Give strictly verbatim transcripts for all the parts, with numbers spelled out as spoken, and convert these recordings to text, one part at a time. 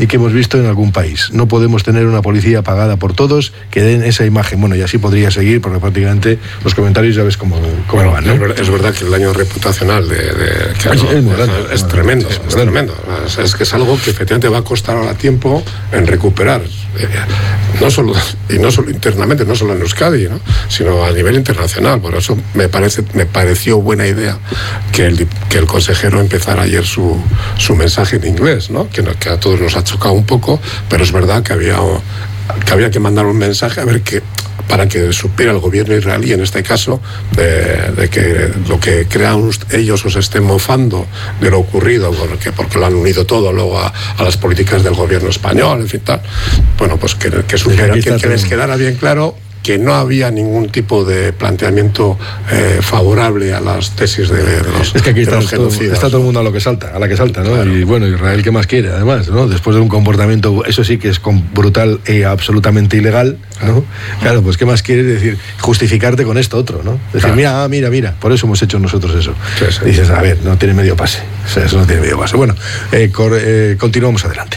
y que hemos visto en algún país. No podemos tener una policía pagada por todos que den esa imagen. Bueno, y así podría seguir, porque prácticamente los comentarios ya ves cómo, cómo bueno, van, ¿no? es, verdad, es verdad que el daño reputacional de, de que es, no, es, muy grande, es, es tremendo, es, es tremendo. Es, es que es algo que efectivamente va a costar ahora tiempo en recuperar, eh, no solo y no solo internamente, no solo en Euskadi, ¿no? Sino a nivel internacional. Por eso me parece, me pareció buena idea que el que el consejero empezara ayer su, su mensaje en inglés, ¿no? Que, que a todos nos ha chocado un poco, pero es verdad que había que había que mandar un mensaje a ver que para que supiera el gobierno israelí, en este caso, de, de que lo que crean ellos o se estén mofando de lo ocurrido, porque, porque lo han unido todo luego a, a las políticas del gobierno español, en fin, tal. Bueno, pues que, que, supiera, que, que les quedara bien claro que no había ningún tipo de planteamiento eh, favorable a las tesis de, de los, es que aquí de está, los todo, genocidas. Está todo el mundo a lo que salta, a la que salta, ¿no? Claro. Y bueno, Israel, ¿qué más quiere? Además, ¿no? Después de un comportamiento, eso sí que es brutal e absolutamente ilegal, ¿no? Claro, pues ¿qué más quiere decir? Justificarte con esto otro, ¿no? Decir, claro. mira, mira, mira, por eso hemos hecho nosotros eso. Sí, sí. Dices, a ver, no tiene medio pase. O sea, eso no tiene medio pase. Bueno, eh, cor, eh, continuamos adelante.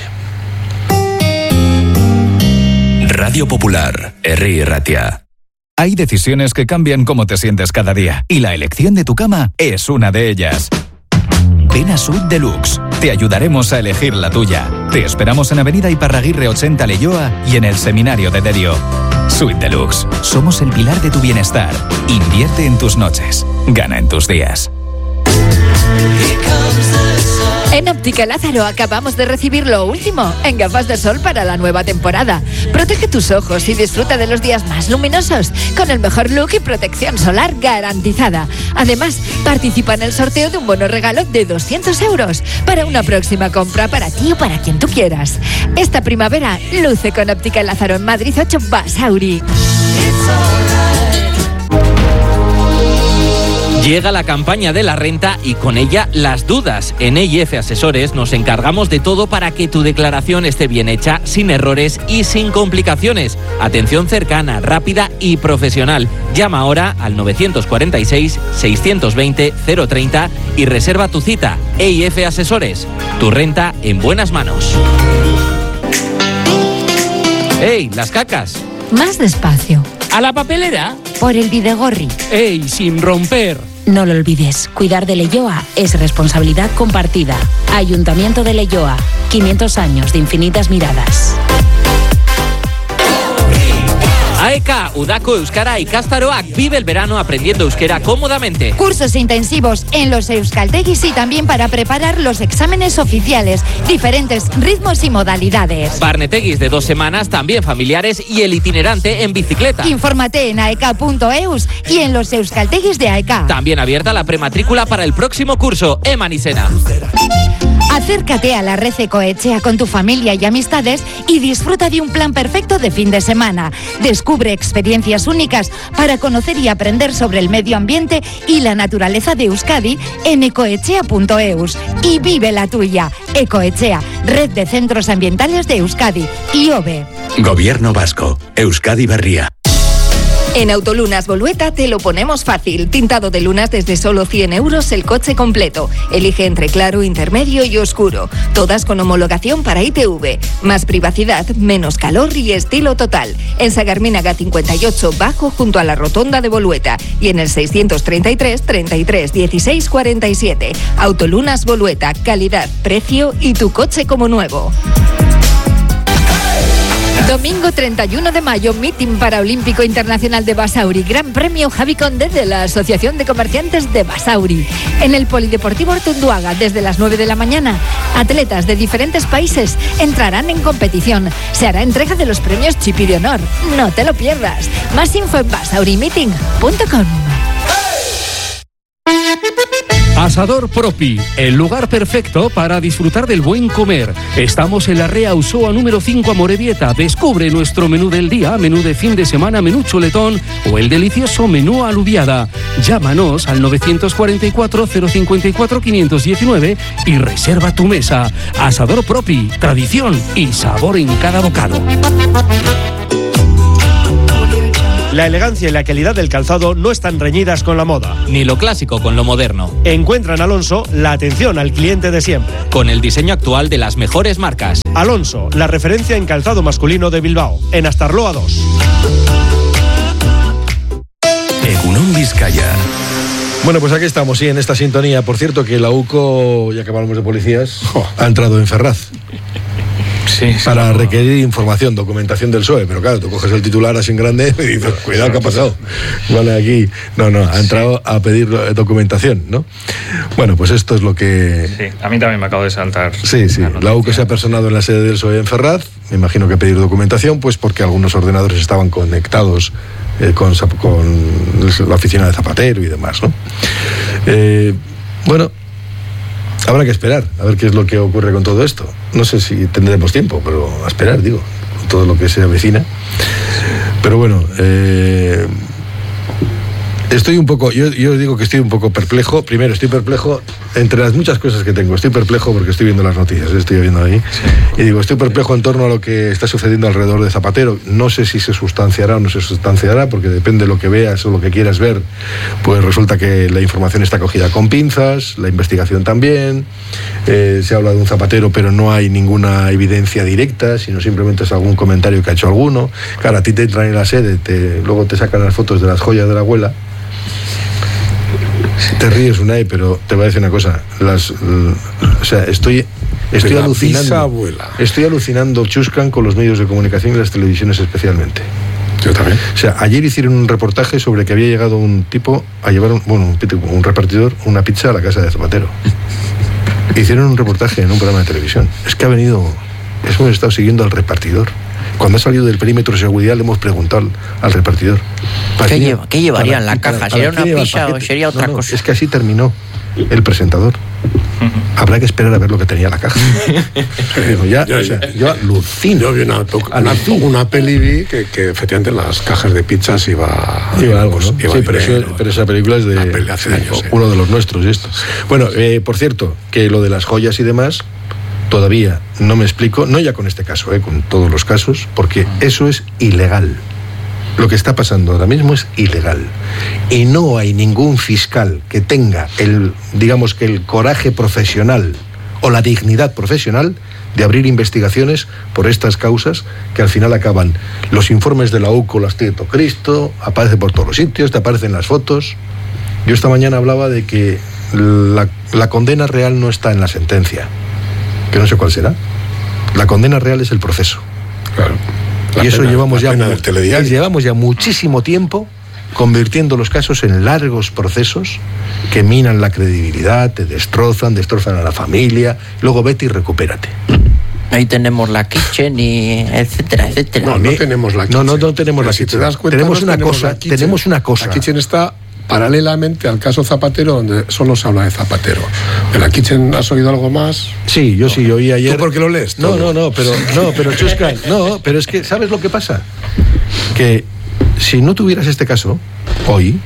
Radio Popular, Herri Ratia. Hay decisiones que cambian cómo te sientes cada día, y la elección de tu cama es una de ellas. Ven a Suite Deluxe. Te ayudaremos a elegir la tuya. Te esperamos en Avenida Iparraguirre ochenta Leioa y en el Seminario de Derio. Suite Deluxe. Somos el pilar de tu bienestar. Invierte en tus noches. Gana en tus días. En Óptica Lázaro acabamos de recibir lo último en gafas de sol para la nueva temporada. Protege tus ojos y disfruta de los días más luminosos con el mejor look y protección solar garantizada. Además, participa en el sorteo de un bono regalo de doscientos euros para una próxima compra para ti o para quien tú quieras. Esta primavera luce con Óptica Lázaro en Madrid ocho Basauri. Llega la campaña de la renta y con ella las dudas. En E I F Asesores nos encargamos de todo para que tu declaración esté bien hecha, sin errores y sin complicaciones. Atención cercana, rápida y profesional. Llama ahora al novecientos cuarenta y seis, seiscientos veinte, cero treinta y reserva tu cita. E I F Asesores. Tu renta en buenas manos. ¡Ey, las cacas! Más despacio. ¿A la papelera? Por el Bidegorri. ¡Ey, sin romper! No lo olvides, cuidar de Leioa es responsabilidad compartida. Ayuntamiento de Leioa, quinientos años de infinitas miradas. A E K A, Udako Euskara Ikastaroak, vive el verano aprendiendo euskera cómodamente. Cursos intensivos en los euskaltegis y también para preparar los exámenes oficiales, diferentes ritmos y modalidades. Barnetegis de dos semanas, también familiares, y el itinerante en bicicleta. Infórmate en aeka punto eus y en los euskaltegis de A E K A. También abierta la prematrícula para el próximo curso, Eman y Sena. Acércate a la red Ecoetxea con tu familia y amistades y disfruta de un plan perfecto de fin de semana. Descubre experiencias únicas para conocer y aprender sobre el medio ambiente y la naturaleza de Euskadi en ecoetxea punto eus y vive la tuya. Ecoetxea, Red de Centros Ambientales de Euskadi, I O B E. Gobierno Vasco, Euskadi Berria. En Autolunas Bolueta te lo ponemos fácil. Tintado de lunas desde solo cien euros el coche completo. Elige entre claro, intermedio y oscuro. Todas con homologación para I T V. Más privacidad, menos calor y estilo total. En Sagarminaga cincuenta y ocho Bajo junto a la rotonda de Bolueta. Y en el seiscientos treinta y tres, treinta y tres, dieciséis, cuarenta y siete. Autolunas Bolueta. Calidad, precio y tu coche como nuevo. Domingo treinta y uno de mayo, Meeting Paraolímpico Internacional de Basauri, Gran Premio Javi Conde de la Asociación de Comerciantes de Basauri. En el Polideportivo Artunduaga, desde las nueve de la mañana, atletas de diferentes países entrarán en competición. Se hará entrega de los premios Chipi de Honor. No te lo pierdas. Más info en basauri meeting punto com. Asador Propi, el lugar perfecto para disfrutar del buen comer. Estamos en la Rea Usoa número cinco Amorebieta. Descubre nuestro menú del día, menú de fin de semana, menú chuletón o el delicioso menú alubiada. Llámanos al novecientos cuarenta y cuatro, cero cincuenta y cuatro, quinientos diecinueve y reserva tu mesa. Asador Propi, tradición y sabor en cada bocado. La elegancia y la calidad del calzado no están reñidas con la moda. Ni lo clásico con lo moderno. Encuentra en Alonso la atención al cliente de siempre. Con el diseño actual de las mejores marcas. Alonso, la referencia en calzado masculino de Bilbao, en Astarloa dos. Egunon Vizcaya. Bueno, pues aquí estamos, sí, en esta sintonía. Por cierto, que la U C O, ya que hablamos de policías, oh. ha entrado en Ferraz. Sí, sí, para no. requerir información, documentación del P S O E. Pero claro, tú coges el titular así en grande y dices, cuidado, ¿qué ha pasado? Vale, aquí, no, no, ha entrado sí. a pedir documentación, ¿no? Bueno, pues esto es lo que... Sí, a mí también me acabo de saltar. Sí, sí, la U C O se ha personado en la sede del P S O E en Ferraz, me imagino que pedir documentación, pues porque algunos ordenadores estaban conectados eh, con, con la oficina de Zapatero y demás, ¿no? Eh, bueno... Habrá que esperar, a ver qué es lo que ocurre con todo esto. No sé si tendremos tiempo, pero a esperar, digo, con todo lo que se avecina. Pero bueno, eh, estoy un poco, yo, yo digo que estoy un poco perplejo. Primero, estoy perplejo entre las muchas cosas que tengo. Estoy perplejo porque estoy viendo las noticias, estoy viendo ahí. Sí. Y digo, estoy perplejo en torno a lo que está sucediendo alrededor de Zapatero. No sé si se sustanciará o no se sustanciará, porque depende de lo que veas o lo que quieras ver. Pues resulta que la información está cogida con pinzas, la investigación también. Eh, se habla de un Zapatero, pero no hay ninguna evidencia directa, sino simplemente es algún comentario que ha hecho alguno. Claro, a ti te entran en la sede, te, luego te sacan las fotos de las joyas de la abuela. Te ríes, Unai, pero te voy a decir una cosa. Las, o sea, estoy, estoy alucinando. Estoy alucinando, Chuscan, con los medios de comunicación y las televisiones especialmente. Yo también. O sea, ayer hicieron un reportaje sobre que había llegado un tipo a llevar, un, bueno, un, un repartidor, una pizza a la casa de Zapatero. Hicieron un reportaje en un programa de televisión. Es que ha venido, es hemos estado siguiendo al repartidor. Cuando ha salido del perímetro de seguridad le hemos preguntado al, al repartidor. ¿Qué, lleva, ¿Qué llevaría en la caja? Para, ¿Sería para una pizza o sería otra no, no, cosa? Es que así terminó el presentador. Habrá que esperar a ver lo que tenía la caja. Digo, ya, yo, o sea, yo alucino. Yo vi una, una, una peli vi que, que efectivamente en las cajas de pizzas iba, iba algo, ¿no? Iba sí, pero, eso, pero esa película es de hace años, uno de los nuestros y esto. Bueno, eh, por cierto, que lo de las joyas y demás todavía no me explico, no ya con este caso, eh, con todos los casos, porque eso es ilegal. Lo que está pasando ahora mismo es ilegal. Y no hay ningún fiscal que tenga el, digamos que el coraje profesional o la dignidad profesional de abrir investigaciones por estas causas que al final acaban. Los informes de la U C O, las Tieto Cristo, aparece por todos los sitios, te aparecen las fotos. Yo esta mañana hablaba de que la, la condena real no está en la sentencia, que no sé cuál será. La condena real es el proceso. Claro. La y eso pena, llevamos, ya, llevamos ya muchísimo tiempo convirtiendo los casos en largos procesos que minan la credibilidad, te destrozan, destrozan a la familia, luego vete y recupérate. Ahí tenemos la kitchen y etcétera, etcétera. No, no tenemos la kitchen. No, no, no tenemos Pero la si kitchen. Te das cuenta, tenemos, no una tenemos cosa, tenemos una cosa. La kitchen está paralelamente al caso Zapatero, donde solo se habla de Zapatero. ¿De la kitchen has oído algo más? Sí, yo no. sí, oí ayer. ¿Tú por qué lo lees? No, no, no, pero, no, pero Chusca, no, pero es que, ¿sabes lo que pasa? Que si no tuvieras este caso, hoy,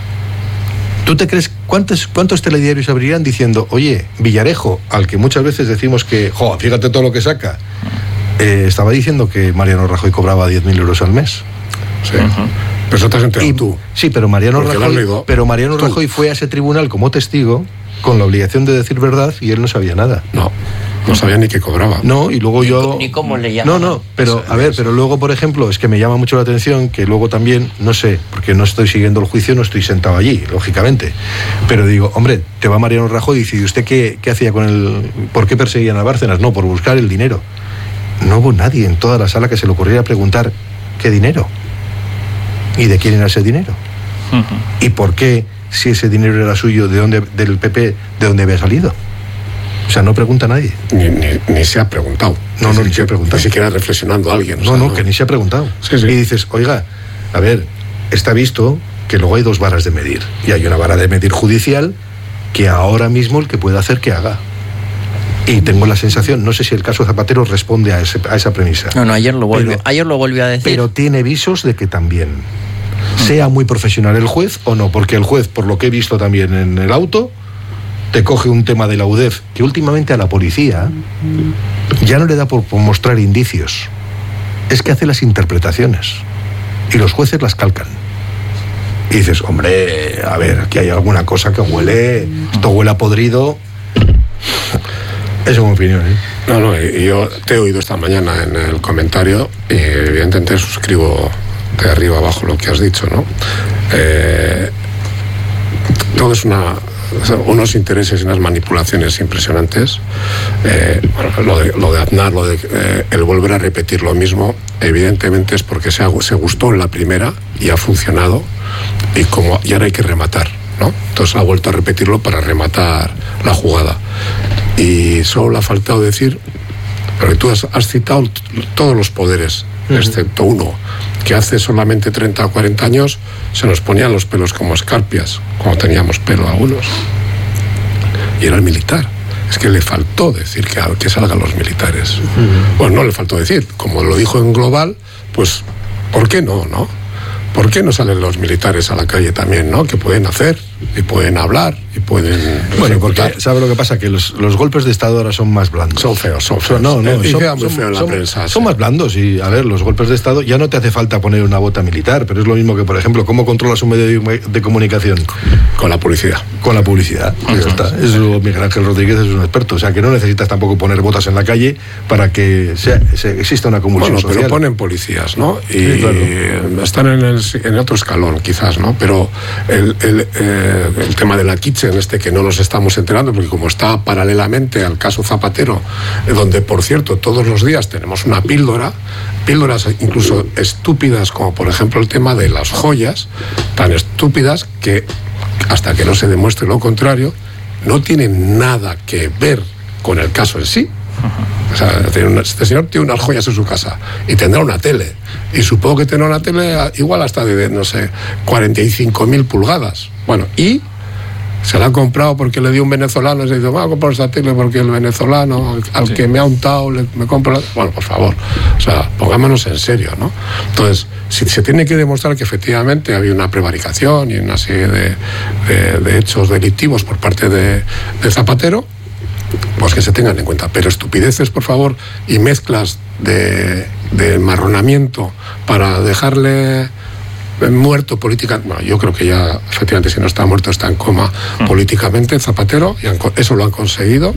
¿tú te crees cuántos, cuántos telediarios abrirían diciendo, oye, Villarejo, al que muchas veces decimos que, jo, fíjate todo lo que saca, eh, estaba diciendo que Mariano Rajoy cobraba diez mil euros al mes? Sí. Uh-huh. Pero eso te has enterado tú. Sí, pero Mariano Rajoy, pero Mariano Rajoy fue a ese tribunal como testigo con la obligación de decir verdad y él no sabía nada. No, no sabía ni que cobraba. No, y luego ni yo... Co, ni cómo le llamaban. No, no, pero a ver, pero luego, por ejemplo, es que me llama mucho la atención que luego también, no sé, porque no estoy siguiendo el juicio, no estoy sentado allí, lógicamente, pero digo, hombre, te va Mariano Rajoy y dice, ¿y usted qué, qué hacía con el... ¿Por qué perseguían a Bárcenas? No, por buscar el dinero. No hubo nadie en toda la sala que se le ocurriera preguntar, ¿qué dinero? ¿Y de quién era ese dinero? Uh-huh. ¿Y por qué, si ese dinero era suyo, de dónde, del P P, de dónde había salido? O sea, no pregunta nadie. Ni, ni, ni se ha preguntado. No, no, ni se ha preguntado. Ni siquiera reflexionando a alguien. No, o sea, no, no, que ni se ha preguntado. Sí, sí. Y dices, oiga, a ver, está visto que luego hay dos varas de medir. Y hay una vara de medir judicial que ahora mismo el que puede hacer que haga. Y tengo la sensación, no sé si el caso Zapatero responde a, ese, a esa premisa. No, no, ayer lo volvió, pero, ayer lo volvió a decir. Pero tiene visos de que también, sea muy profesional el juez o no, porque el juez, por lo que he visto también en el auto, te coge un tema de la U D E F, que últimamente a la policía ya no le da por, por mostrar indicios, es que hace las interpretaciones, y los jueces las calcan. y dices, hombre, a ver, aquí hay alguna cosa que huele, esto huele a podrido. Eso es mi opinión, ¿eh? No, no, y yo te he oído esta mañana en el comentario y evidentemente suscribo de arriba abajo lo que has dicho, ¿no? Eh, todo es una... unos intereses y unas manipulaciones impresionantes. Eh, bueno, lo, de, lo de Aznar, lo de eh, el volver a repetir lo mismo, evidentemente es porque se, ha, se gustó en la primera y ha funcionado, y como y ahora hay que rematar, ¿no? Entonces ha vuelto a repetirlo para rematar la jugada. Y solo le ha faltado decir, porque tú has, has citado todos los poderes, uh-huh. excepto uno, que hace solamente treinta o cuarenta años se nos ponían los pelos como escarpias, como teníamos pelo algunos. Y era el militar. Es que le faltó decir que, que salgan los militares. Uh-huh. Bueno, no le faltó decir, como lo dijo en global, pues, ¿por qué no, no? ¿Por qué no salen los militares a la calle también, no? Que pueden hacer, y pueden hablar, y pueden... Bueno, porque, ¿sabe lo que pasa? Que los, los golpes de Estado ahora son más blandos. Son feos, son feos. No, no, y son, queda muy son, feo en la son, prensa. Son sí. más blandos, y, a ver, los golpes de Estado, ya no te hace falta poner una bota militar, pero es lo mismo que, por ejemplo, ¿cómo controlas un medio de, de comunicación? Con la publicidad. Con la publicidad, uh-huh. ya está. Eso Miguel Ángel Rodríguez es un experto, o sea, que no necesitas tampoco poner botas en la calle para que sea, se, exista una convulsión bueno, social. Pero ponen policías, ¿no? Y sí, claro. están en, el, en otro escalón, quizás, ¿no? Pero el, el, eh, el tema de la kitchen, este que no nos estamos enterando, porque como está paralelamente al caso Zapatero, donde, por cierto, todos los días tenemos una píldora, píldoras incluso estúpidas, como por ejemplo el tema de las joyas, tan estúpidas que, hasta que no se demuestre lo contrario, no tienen nada que ver con el caso en sí. O sea, este señor tiene unas joyas en su casa y tendrá una tele, y supongo que tendrá una tele igual hasta de, no sé, cuarenta y cinco mil pulgadas. Bueno, y se la ha comprado porque le dio un venezolano, y se dice, voy a comprar esta tele porque el venezolano al, al sí. que me ha untado le, me compra la... Bueno, por favor, o sea, pongámonos en serio, ¿no? Entonces, si se tiene que demostrar que efectivamente había una prevaricación y una serie de, de, de hechos delictivos por parte de, de Zapatero, pues que se tengan en cuenta. Pero estupideces, por favor, y mezclas de, de marronamiento para dejarle muerto políticamente. Bueno, yo creo que ya, efectivamente, si no está muerto, está en coma mm. políticamente, Zapatero, y han, eso lo han conseguido.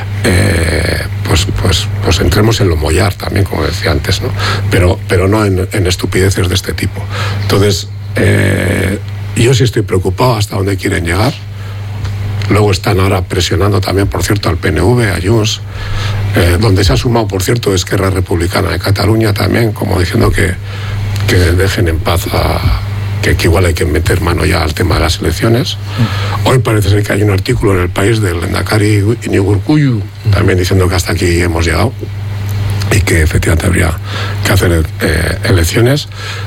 Eh, pues, pues, pues entremos en lo mollar también, como decía antes, ¿no? Pero, pero no en, en estupideces de este tipo. Entonces, eh, yo sí estoy preocupado hasta dónde quieren llegar. Luego están ahora presionando también, por cierto, al P N V, a Junts, eh, donde se ha sumado, por cierto, Esquerra Republicana de Cataluña también, como diciendo que, que dejen en paz a... Que, que igual hay que meter mano ya al tema de las elecciones. Hoy parece ser que hay un artículo en El País del Lehendakari Iñigo Urkullu, también diciendo que hasta aquí hemos llegado y que efectivamente habría que hacer eh, elecciones.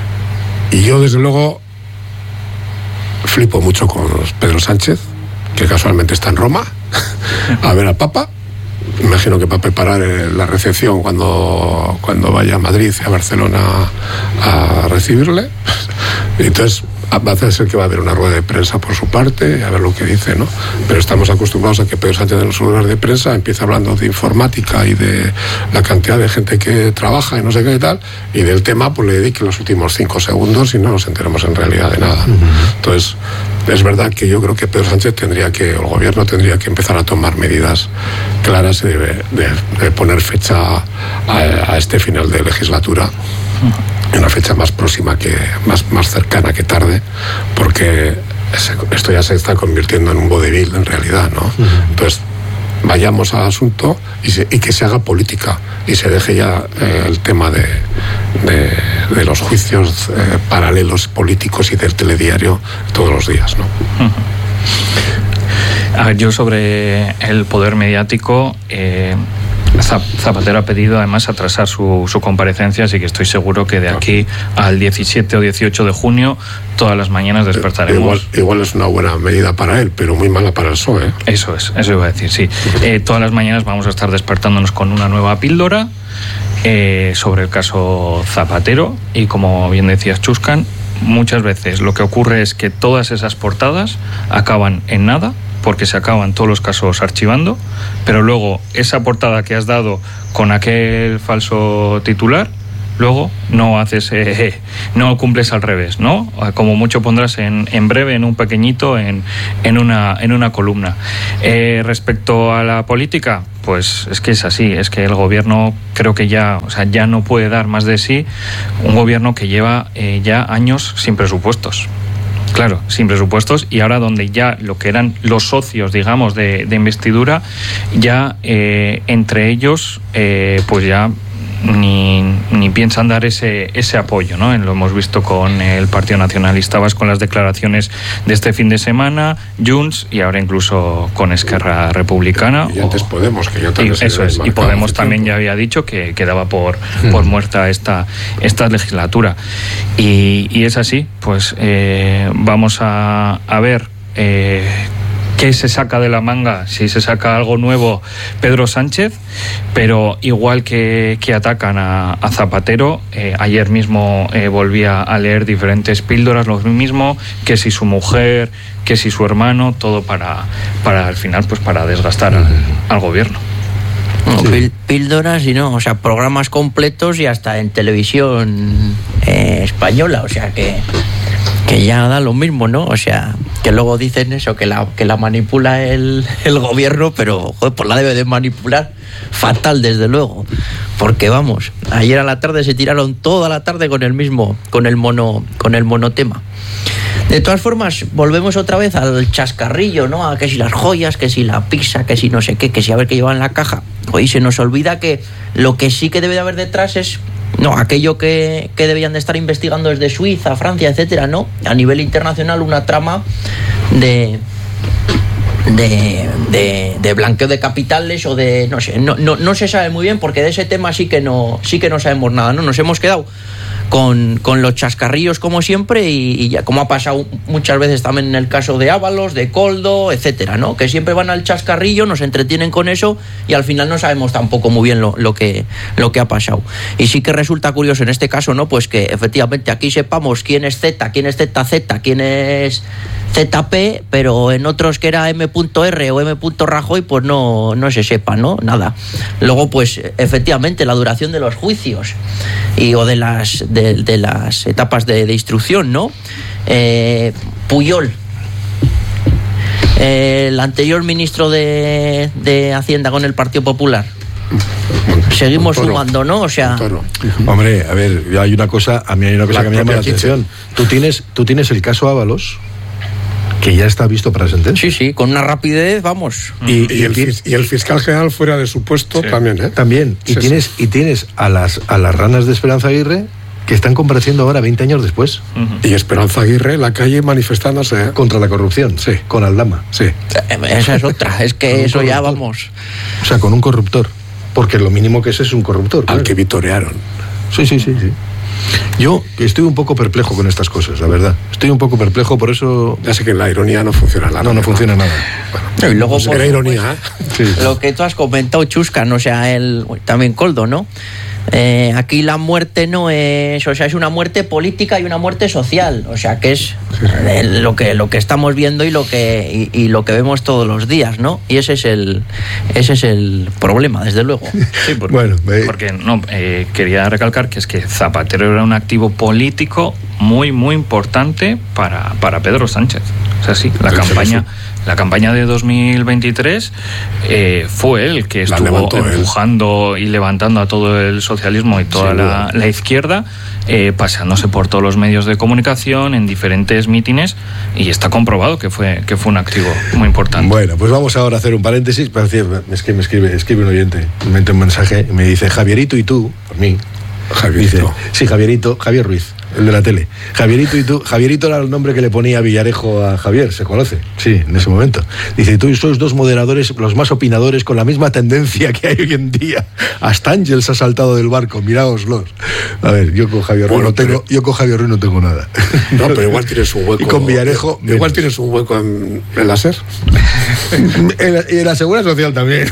Y yo, desde luego, flipo mucho con Pedro Sánchez, que casualmente está en Roma, a ver al Papa. Imagino que para preparar la recepción cuando, cuando vaya a Madrid y a Barcelona a recibirle. Entonces, va a ser que va a haber una rueda de prensa por su parte, a ver lo que dice, ¿no? Pero estamos acostumbrados a que Pedro Sánchez en los ruedas de prensa empieza hablando de informática y de la cantidad de gente que trabaja y no sé qué y tal, y del tema pues le dedique los últimos cinco segundos y no nos enteramos en realidad de nada. Uh-huh. Entonces, es verdad que yo creo que Pedro Sánchez tendría que, o el gobierno tendría que empezar a tomar medidas claras de, de, de poner fecha a, a este final de legislatura. Uh-huh. Una fecha más próxima, que más, más cercana que tarde, porque esto ya se está convirtiendo en un vodevil en realidad, ¿no? Uh-huh. Entonces, vayamos al asunto y, se, y que se haga política y se deje ya eh, el tema de, de, de los juicios eh, paralelos políticos y del telediario todos los días, ¿no? Uh-huh. A ver, yo sobre el poder mediático, eh, Zapatero ha pedido además atrasar su, su comparecencia, así que estoy seguro que de aquí al diecisiete o dieciocho de junio todas las mañanas despertaremos. Igual, igual es una buena medida para él, pero muy mala para el P S O E. Eso es, eso iba a decir, sí. Eh, todas las mañanas vamos a estar despertándonos con una nueva píldora eh, sobre el caso Zapatero, y como bien decías, Chuscan, muchas veces lo que ocurre es que todas esas portadas acaban en nada, porque se acaban todos los casos archivando, pero luego esa portada que has dado con aquel falso titular luego no haces, eh, no cumples al revés, ¿no? Como mucho pondrás en, en breve, en un pequeñito, en, en, una, en una columna. Eh, respecto a la política, pues es que es así, es que el gobierno creo que ya, o sea, ya no puede dar más de sí, un gobierno que lleva eh, ya años sin presupuestos. Claro, sin presupuestos, y ahora donde ya lo que eran los socios, digamos, de, de investidura, ya eh, entre ellos, eh, pues ya ni, ni piensan dar ese, ese apoyo, ¿no? Lo hemos visto con el Partido Nacionalista Vasco con las declaraciones de este fin de semana, Junts, y ahora incluso con Esquerra Republicana. Y antes Podemos, que ya también y, eso es, y Podemos también ya había dicho que quedaba por, hmm. por muerta esta, esta legislatura. Y, y es así, pues eh, vamos a, a ver eh, qué se saca de la manga, si se saca algo nuevo Pedro Sánchez, pero igual que, que atacan a, a Zapatero, eh, ayer mismo eh, volvía a leer diferentes píldoras, lo mismo, que si su mujer, que si su hermano, todo para, para al final, pues para desgastar al, al gobierno. No, sí. Píldoras y no, o sea, programas completos y hasta en televisión eh, española, o sea que que ya da lo mismo, ¿no? O sea, que luego dicen eso, que la, que la manipula el, el gobierno, pero joder, pues la debe de manipular fatal, desde luego. Porque vamos, ayer a la tarde se tiraron toda la tarde con el mismo, con el mono, con el monotema. De todas formas, volvemos otra vez al chascarrillo, ¿no? A que si las joyas, que si la pizza, que si no sé qué, que si a ver qué lleva en la caja. Hoy se nos olvida que lo que sí que debe de haber detrás es, no, aquello que, que debían de estar investigando desde Suiza, Francia, etcétera, ¿no? A nivel internacional, una trama de... De, de, de blanqueo de capitales o de, no sé, no, no, no se sabe muy bien, porque de ese tema sí que no, sí que no sabemos nada, ¿no? Nos hemos quedado con, con los chascarrillos como siempre y, y ya como ha pasado muchas veces también en el caso de Ábalos, de Coldo, etcétera, ¿no? Que siempre van al chascarrillo, nos entretienen con eso y al final no sabemos tampoco muy bien lo, lo, que, lo que ha pasado. Y sí que resulta curioso en este caso, ¿no? Pues que efectivamente aquí sepamos quién es Z, quién es Z Z, quién es Z P, pero en otros que era M R o M Rajoy, pues no, no se sepa, ¿no? Nada. Luego, pues efectivamente, la duración de los juicios y o de las de, de las etapas de, de instrucción, ¿no? Eh, Puyol, eh, el anterior ministro de, de Hacienda con el Partido Popular. Seguimos Montoro, sumando, ¿no? O sea, Montoro. Hombre, a ver, hay una cosa, a mí hay una cosa la que me llama la atención. Tú tienes, tú tienes el caso Ábalos, que ya está visto para sentencia. Sí, sí, con una rapidez, vamos. Y, y, el, y el fiscal general fuera de su puesto, sí. también, ¿eh? También. Y, sí, tienes, sí. y tienes a las, a las ranas de Esperanza Aguirre que están compareciendo ahora veinte años después. Uh-huh. Y Esperanza Aguirre en la calle manifestándose, ¿eh? Contra la corrupción, sí, con Aldama. Sí. Esa es otra, es que eso ya vamos. O sea, con un corruptor. Porque lo mínimo que es es un corruptor. Al claro. que vitorearon. Sí, sí, sí, sí. Yo estoy un poco perplejo con estas cosas, la verdad. Estoy un poco perplejo, por eso... Ya sé que la ironía no funciona nada. No, no funciona nada. Bueno, y luego, pues, era ironía, pues, ¿eh? Sí. Lo que tú has comentado, Chuscan, o sea, el, también Coldo, ¿no? Eh, aquí la muerte no es, o sea, es una muerte política y una muerte social, o sea, que es eh, lo que lo que estamos viendo y lo que y, y lo que vemos todos los días, ¿no? Y ese es el ese es el problema, desde luego. Sí, porque, bueno, eh. porque no eh, quería recalcar que es que Zapatero era un activo político muy muy importante para para Pedro Sánchez. O sea, sí, la sí, campaña sí. La campaña de dos mil veintitrés eh, fue él que estuvo empujando él. y levantando a todo el socialismo y toda sí, la, la izquierda, eh, paseándose por todos los medios de comunicación, en diferentes mítines, y está comprobado que fue, que fue un activo muy importante. Bueno, pues vamos ahora a hacer un paréntesis. Es que me escribe, escribe un oyente, me mete un mensaje y me dice: Javierito y tú, por mí. Javierito. Dice, sí, Javierito, Javier Ruiz, el de la tele. Javierito y tú, Javierito era el nombre que le ponía Villarejo a Javier, se conoce, sí, en ese momento. Dice, tú sois dos moderadores, los más opinadores, con la misma tendencia que hay hoy en día. Hasta Ángels ha saltado del barco, miraoslos. A ver, yo con Javier Ruiz bueno, no tengo, yo con Javier Ruiz no tengo nada. No, pero igual tienes un hueco. Y con Villarejo. Igual menos. Tienes un hueco en, en la SER. Y en la Seguridad Social también.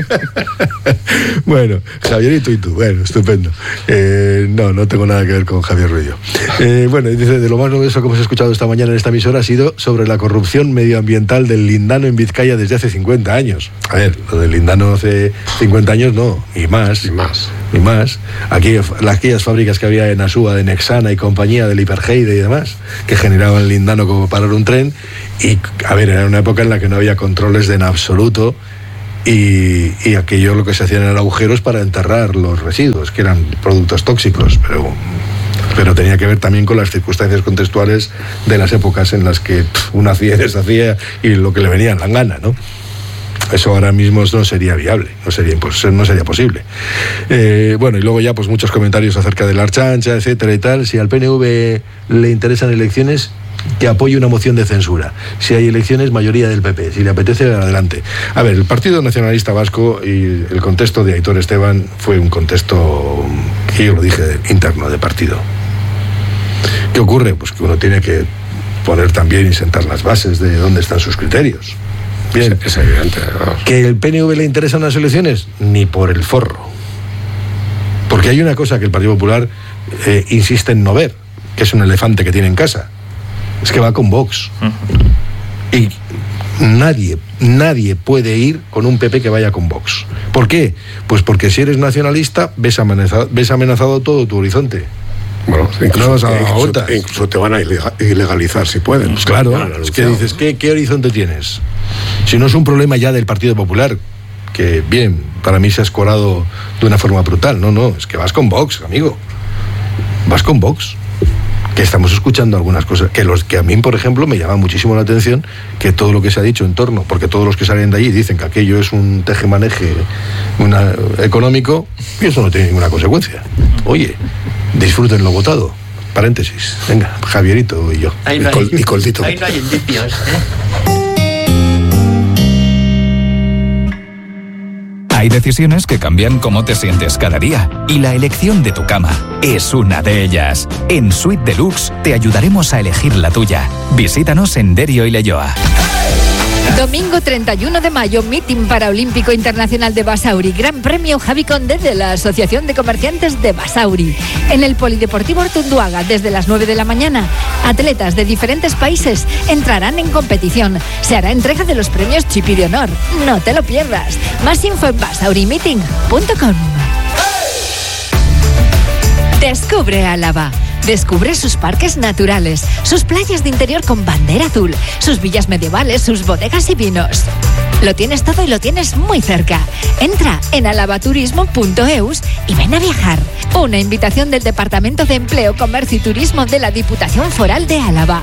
Bueno, Javierito y tú, bueno, estupendo. Eh, no, no tengo nada que ver con Javier. Javier Ruido. Eh, bueno, dice, de lo más novedoso que hemos escuchado esta mañana en esta emisora ha sido sobre la corrupción medioambiental del lindano en Vizcaya desde hace cincuenta años. A ver, lo del lindano hace cincuenta años no, y más. Y más. Y más. Aquí, aquellas fábricas que había en Asúa, de Nexana y compañía, del Hipergeide y demás, que generaban lindano como parar un tren. Y, a ver, era una época en la que no había controles de en absoluto. Y, y aquello lo que se hacían eran agujeros para enterrar los residuos, que eran productos tóxicos, pero, pero tenía que ver también con las circunstancias contextuales de las épocas en las que pff, uno hacía y deshacía y lo que le venía en la gana, ¿no? Eso ahora mismo no sería viable, no sería, no sería posible. Eh, bueno, y luego ya pues muchos comentarios acerca de la Archancha, etcétera y tal. Si al P N V le interesan elecciones, que apoye una moción de censura. Si hay elecciones, mayoría del P P. Si le apetece, adelante. A ver, el Partido Nacionalista Vasco y el contexto de Aitor Esteban fue un contexto, que yo lo dije, interno de partido. ¿Qué ocurre? Pues que uno tiene que poner también y sentar las bases de dónde están sus criterios. Bien. Es, es evidente. Vamos. ¿Que el P N V le interesan las elecciones? Ni por el forro. Porque hay una cosa que el Partido Popular eh, insiste en no ver, que es un elefante que tiene en casa. Es que va con Vox. Uh-huh. Y nadie, nadie puede ir con un P P que vaya con Vox. ¿Por qué? Pues porque si eres nacionalista, ves amenazado, ves amenazado todo tu horizonte. Bueno, incluso, no vas a incluso, incluso te van a ilegalizar si pueden. Pues claro, es que dices, ¿qué, ¿qué horizonte tienes? Si no es un problema ya del Partido Popular, que bien, para mí se ha escorado de una forma brutal. No, no, es que vas con Vox, amigo. Vas con Vox. Que estamos escuchando algunas cosas, que los que a mí, por ejemplo, me llama muchísimo la atención que todo lo que se ha dicho en torno, porque todos los que salen de allí dicen que aquello es un tejemaneje una, económico, y eso no tiene ninguna consecuencia. Oye, disfruten lo votado. Paréntesis. Venga, Javierito y yo. Ahí no y, Col, hay, y Coldito. Ahí no hay indicios, ¿eh? Hay decisiones que cambian cómo te sientes cada día y la elección de tu cama es una de ellas. En Suite Deluxe te ayudaremos a elegir la tuya. Visítanos en Derio y Leioa. Domingo treinta y uno de mayo, Meeting Paraolímpico Internacional de Basauri. Gran Premio Javi Condé de la Asociación de Comerciantes de Basauri. En el Polideportivo Ortunduaga, desde las nueve de la mañana, atletas de diferentes países entrarán en competición. Se hará entrega de los premios Chipi de Honor. No te lo pierdas. Más info en basauri meeting punto com. Descubre Álava. Descubre sus parques naturales, sus playas de interior con bandera azul, sus villas medievales, sus bodegas y vinos. Lo tienes todo y lo tienes muy cerca. Entra en alabaturismo punto eus y ven a viajar. Una invitación del Departamento de Empleo, Comercio y Turismo de la Diputación Foral de Álava.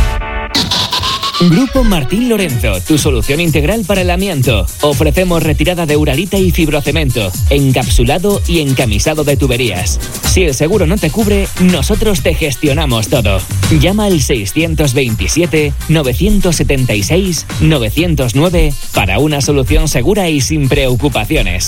Grupo Martín Lorenzo, tu solución integral para el amianto. Ofrecemos retirada de uralita y fibrocemento, encapsulado y encamisado de tuberías. Si el seguro no te cubre, nosotros te gestionamos todo. Llama al seiscientos veintisiete, novecientos setenta y seis, novecientos nueve para una solución segura y sin preocupaciones.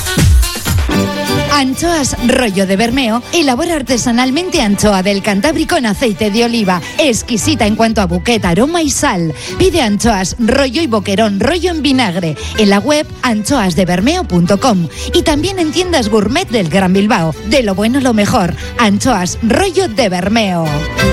Anchoas Rollo de Bermeo elabora artesanalmente anchoa del Cantábrico en aceite de oliva, exquisita en cuanto a buquet, aroma y sal. Pide anchoas Rollo y boquerón Rollo en vinagre en la web anchoas de bermeo punto com y también en tiendas gourmet del Gran Bilbao. De lo bueno lo mejor, Anchoas Rollo de Bermeo.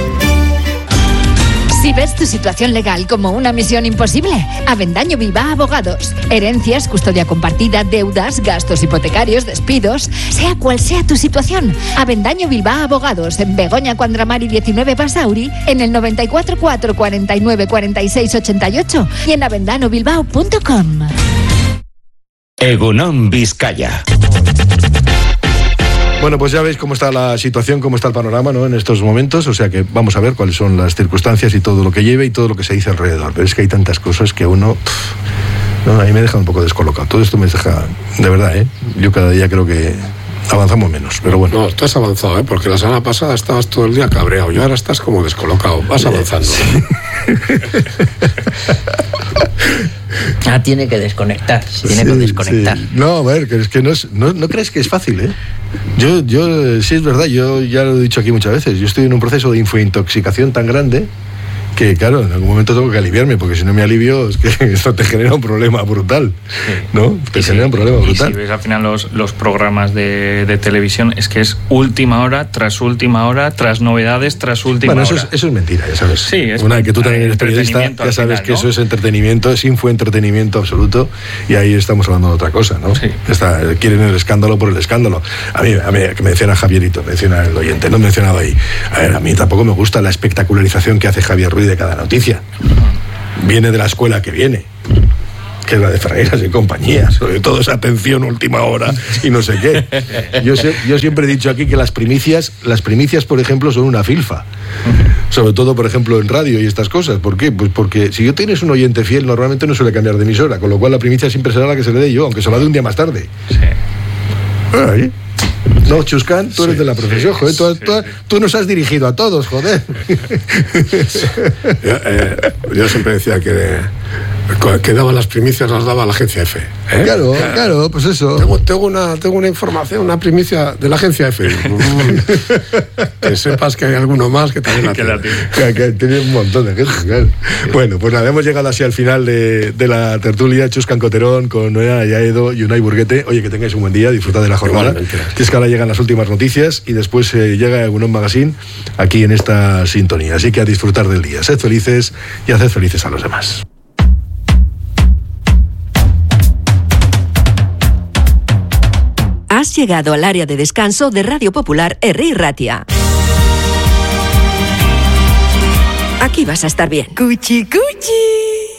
Si ves tu situación legal como una misión imposible, Avendaño Bilbao Abogados. Herencias, custodia compartida, deudas, gastos hipotecarios, despidos, sea cual sea tu situación. Avendaño Bilbao Abogados, en Begoña Cuandramari diecinueve Basauri, en el noventa y cuatro cuatro cuarenta y nueve cuarenta y seis ochenta y ocho y en avendano bilbao punto com. Egunon Vizcaya. Bueno, pues ya veis cómo está la situación, cómo está el panorama, ¿no?, en estos momentos, o sea que vamos a ver cuáles son las circunstancias y todo lo que lleve y todo lo que se dice alrededor, pero es que hay tantas cosas que uno, pff, no, a mí me deja un poco descolocado, todo esto me deja, de verdad, ¿eh? Yo cada día creo que avanzamos menos, pero bueno. No, tú has avanzado, ¿eh? Porque la semana pasada estabas todo el día cabreado y ahora estás como descolocado, vas avanzando. Sí. Ah, tiene que desconectar, tiene sí, que desconectar. Sí. No, a ver, que es que no, es, no, no crees que es fácil, ¿eh? Yo, yo, sí es verdad, yo ya lo he dicho aquí muchas veces, yo estoy en un proceso de infointoxicación tan grande que claro, en algún momento tengo que aliviarme, porque si no me alivio es que esto te genera un problema brutal, ¿no? Te genera un problema brutal. Y si ves al final los, los programas de, de televisión, es que es última hora, tras última hora, tras novedades, tras última bueno, hora. Bueno, eso, eso es mentira, ya sabes. Sí, es una vez que tú también eres periodista, ya sabes final, que ¿no? eso es entretenimiento, es infoentretenimiento absoluto, y ahí estamos hablando de otra cosa, ¿no? Sí. Está, quieren el escándalo por el escándalo. A mí, a mí que menciona Javierito, menciona el oyente, no he mencionado ahí. A ver, a mí tampoco me gusta la espectacularización que hace Javier Ruiz de cada noticia. Viene de la escuela que viene, que es la de Ferreras y compañía, sobre todo esa atención última hora y no sé qué. Yo, sé, yo siempre he dicho aquí que las primicias, las primicias, por ejemplo, son una filfa. Sobre todo, por ejemplo, en radio y estas cosas. ¿Por qué? Pues porque si yo tienes un oyente fiel, normalmente no suele cambiar de emisora, con lo cual la primicia siempre será la que se le dé yo, aunque se la dé un día más tarde. Sí. Ahí. No, Chuscan, tú eres sí, de la profesión, sí, joder, tú, sí, tú, sí. tú nos has dirigido a todos, joder. yo, eh, yo siempre decía que, que daba las primicias, las daba la agencia F. ¿eh? Claro, claro, claro, pues eso. Tengo, tengo, una, tengo una información, una primicia de la agencia F. Que sepas que hay alguno más que también la tiene. Que, que tiene un montón de gente, claro. Bueno, pues nada, hemos llegado así al final de, de la tertulia. Chuscan Coterón con Noelia Yaedo y Unai Burguete. Oye, que tengáis un buen día, disfrutad de la jornada. Que es que ahora llegan las últimas noticias y después eh, llega Egunon Magazine aquí en esta sintonía. Así que a disfrutar del día. Sed felices y haced felices a los demás. Has llegado al área de descanso de Radio Popular Herri Ratia. Aquí vas a estar bien. Cuchi, cuchi.